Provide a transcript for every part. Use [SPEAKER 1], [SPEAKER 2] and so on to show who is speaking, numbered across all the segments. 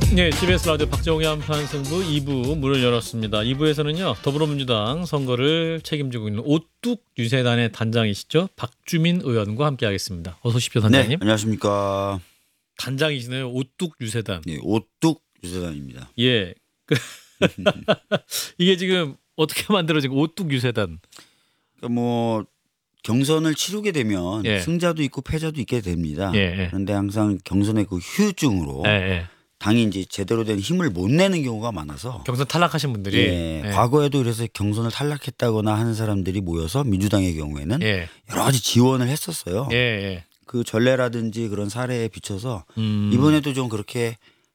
[SPEAKER 1] 네, CBS 라디오 박정우의 한판 승부 2부 문을 열었습니다. 2부에서는요. 더불어민주당 선거를 책임지고 있는 오뚝 유세단의 단장이시죠. 박주민 의원과 함께하겠습니다. 어서 오십시오, 단장님.
[SPEAKER 2] 네, 안녕하십니까.
[SPEAKER 1] 단장이시네요. 오뚝 유세단.
[SPEAKER 2] 네, 오뚝 유세단입니다.
[SPEAKER 1] 예. 이게 지금 어떻게 만들어진 오뚝 유세단?
[SPEAKER 2] 그러니까 뭐 경선을 치르게 되면
[SPEAKER 1] 예.
[SPEAKER 2] 승자도 있고 패자도 있게 됩니다.
[SPEAKER 1] 예.
[SPEAKER 2] 그런데 항상 경선의 그 후유증으로
[SPEAKER 1] 예.
[SPEAKER 2] 당이 이제 제대로 된 힘을 못 내는 경우가 많아서
[SPEAKER 1] 경선 탈락하신 분들이
[SPEAKER 2] 예, 과거에도 그래서 경선을 탈락했다거나 하는 사람들이 모여서 민주당의 경우에는
[SPEAKER 1] 예.
[SPEAKER 2] 여러 가지 지원을 했었어요.
[SPEAKER 1] 예.
[SPEAKER 2] 그 전례라든지 그런 사례에 비춰서
[SPEAKER 1] 음.
[SPEAKER 2] 이번에도 좀 그렇게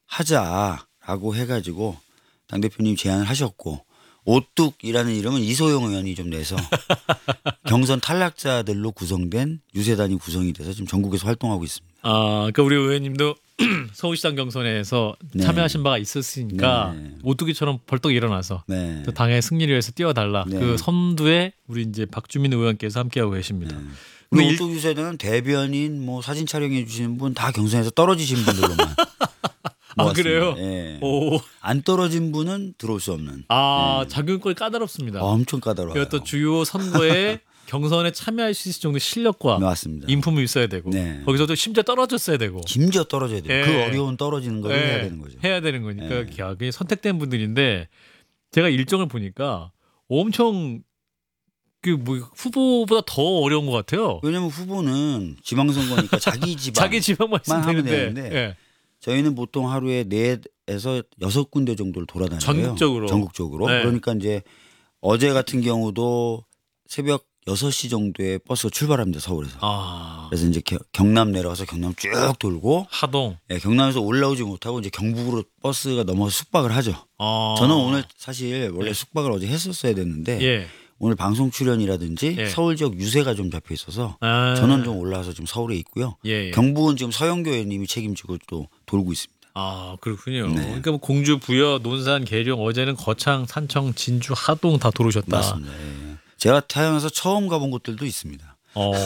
[SPEAKER 2] 하자라고 해가지고 당대표님 제안을 하셨고 오뚝이라는 이름은 이소영 의원이 좀 내서 경선 탈락자들로 구성된 유세단이 구성이 돼서 지금 전국에서 활동하고 있습니다.
[SPEAKER 1] 아, 그러니까 우리 의원님도 서울시장 경선에서
[SPEAKER 2] 네.
[SPEAKER 1] 참여하신 바가 있었으니까
[SPEAKER 2] 네.
[SPEAKER 1] 오뚜기처럼 벌떡 일어나서
[SPEAKER 2] 네.
[SPEAKER 1] 또 당의 승리를 위해서 뛰어달라.
[SPEAKER 2] 네.
[SPEAKER 1] 그 선두에 우리 이제 박주민 의원께서 함께하고 계십니다.
[SPEAKER 2] 네.
[SPEAKER 1] 근데
[SPEAKER 2] 오뚝 유세단은 대변인 뭐 사진 촬영해 주시는 분 다 경선에서 떨어지신 분들로만
[SPEAKER 1] 아, 그래요?
[SPEAKER 2] 예.
[SPEAKER 1] 오.
[SPEAKER 2] 안 떨어진 분은 들어올 수 없는.
[SPEAKER 1] 자격권이 까다롭습니다.
[SPEAKER 2] 엄청 까다로워요.
[SPEAKER 1] 그리고 또 주요 선거에 경선에 참여할 수 있을 정도의 실력과
[SPEAKER 2] 맞습니다.
[SPEAKER 1] 인품이 있어야 되고
[SPEAKER 2] 네.
[SPEAKER 1] 거기서도 심지어 떨어졌어야 되고
[SPEAKER 2] 심지어 떨어져야 돼요.
[SPEAKER 1] 예.
[SPEAKER 2] 그 어려운 떨어지는 걸 해야 되는 거죠.
[SPEAKER 1] 해야 되는 거니까 야, 그게 선택된 분들인데 제가 일정을 보니까 엄청 그 뭐 후보보다 더 어려운 것 같아요.
[SPEAKER 2] 왜냐하면 후보는 지방선거니까 자기 지방
[SPEAKER 1] 자기 지방만 있으면
[SPEAKER 2] 하면
[SPEAKER 1] 되는데
[SPEAKER 2] 되는데
[SPEAKER 1] 예.
[SPEAKER 2] 저희는 보통 하루에 4에서 6군데 정도를 돌아다녀요.
[SPEAKER 1] 전국적으로. 네.
[SPEAKER 2] 그러니까 이제 어제 같은 경우도 새벽 6시 정도에 버스가 출발합니다. 서울에서. 그래서 이제 경남 내려가서 경남 쭉 돌고
[SPEAKER 1] 하동.
[SPEAKER 2] 예, 경남에서 올라오지 못하고 이제 경북으로 버스가 넘어서 숙박을 하죠. 저는 오늘 사실 원래 숙박을 어제 했었어야 됐는데
[SPEAKER 1] 예.
[SPEAKER 2] 오늘 방송 출연이라든지
[SPEAKER 1] 예.
[SPEAKER 2] 서울 지역 유세가 좀 잡혀 있어서 저는 좀 올라와서 지금 서울에 있고요.
[SPEAKER 1] 예.
[SPEAKER 2] 경북은 지금 서영교회님이 책임지고 또 돌고 있습니다.
[SPEAKER 1] 아, 그렇군요.
[SPEAKER 2] 네.
[SPEAKER 1] 그러니까 뭐 공주, 부여, 논산, 계룡 어제는 거창, 산청, 진주, 하동 다 돌으셨다.
[SPEAKER 2] 맞습니다. 예. 제가 태어나서 처음 가본 곳들도 있습니다.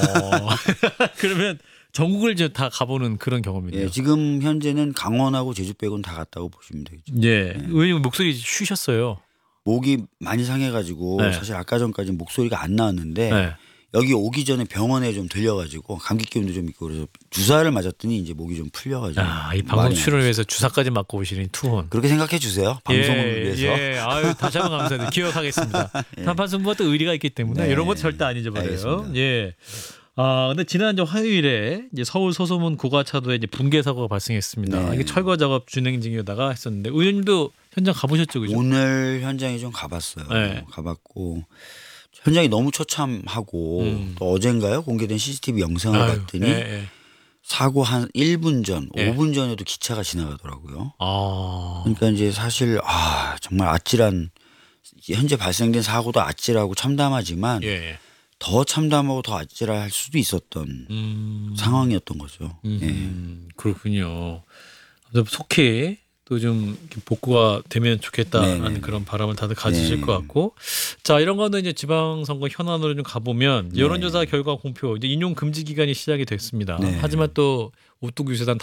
[SPEAKER 1] 그러면 전국을 이제 다 가보는 그런 경험이네요.
[SPEAKER 2] 예, 지금 현재는 강원하고 제주 빼고는 다 갔다고 보시면 되겠죠.
[SPEAKER 1] 예. 의원님 목소리 쉬셨어요.
[SPEAKER 2] 목이 많이 상해가지고
[SPEAKER 1] 네.
[SPEAKER 2] 사실 아까 전까지 목소리가 안 나왔는데
[SPEAKER 1] 네.
[SPEAKER 2] 여기 오기 전에 병원에 좀 들려가지고 감기 기운도 좀 있고 그래서 주사를 맞았더니 이제 목이 좀 풀려가지고.
[SPEAKER 1] 이 방송 출연을 위해서 주사까지 맞고 오시는 투혼.
[SPEAKER 2] 그렇게 생각해 주세요. 방송을 위해서.
[SPEAKER 1] 예. 아유, 다시 한번 감사드립니다. 기억하겠습니다. 단판 승부가 또 의리가 있기 때문에
[SPEAKER 2] 네.
[SPEAKER 1] 이런 것 절대 안 잊어버려요.
[SPEAKER 2] 알겠습니다.
[SPEAKER 1] 예. 근데 지난 화요일에 이제 서울 소소문 고가차도에 이제 붕괴 사고가 발생했습니다.
[SPEAKER 2] 네.
[SPEAKER 1] 이게 철거 작업 진행 중이다가 했었는데 의원님도 현장 가보셨죠, 그죠?
[SPEAKER 2] 오늘 현장에 좀 가봤어요.
[SPEAKER 1] 네.
[SPEAKER 2] 가봤고 현장이 너무 처참하고 또 어젠가요 공개된 CCTV 영상을 봤더니 사고 한 1분 전, 5분 전에도 기차가 지나가더라고요. 그러니까 이제 사실 정말 아찔한 현재 발생된 사고도 아찔하고 참담하지만 더 참담하고 더 아찔할 수도 있었던 상황이었던 거죠.
[SPEAKER 1] 그렇군요. 속히 또 좀 복구가 되면 좋겠다라는
[SPEAKER 2] 네네.
[SPEAKER 1] 그런 바람을 다들 가지실
[SPEAKER 2] 네.
[SPEAKER 1] 것 같고, 자 이런 거는 이제 지방선거 현안으로 좀 가보면 여론조사 결과 공표 이제 인용 금지 기간이 시작이 됐습니다.
[SPEAKER 2] 네.
[SPEAKER 1] 하지만 또 오뚝 유세단